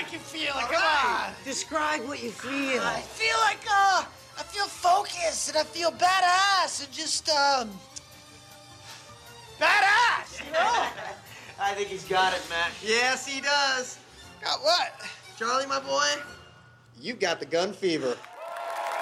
like you're feeling. Come on. Describe what you feel. I feel like, I feel focused and I feel badass and just, badass, you know? I think he's got it, Mac. Yes, he does. Got what? Charlie, my boy, you've got the gun fever.